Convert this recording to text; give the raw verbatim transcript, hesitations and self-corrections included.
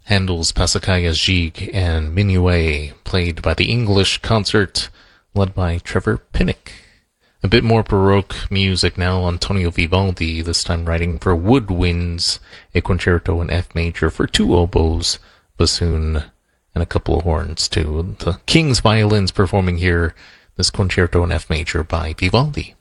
Handel's Passacaglia Gigue and Minuet, played by the English Concert, led by Trevor Pinnock. A bit more Baroque music now, Antonio Vivaldi, this time writing for woodwinds, a concerto in F major for two oboes, bassoon, and a couple of horns too. The King's Violins performing here, this concerto in F major by Vivaldi.